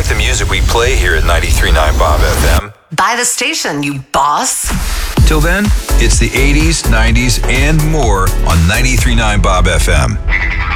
like the music we play here at 93.9 Bob FM. Buy the station, you boss. Till then, it's the 80s, 90s, and more on 93.9 Bob FM.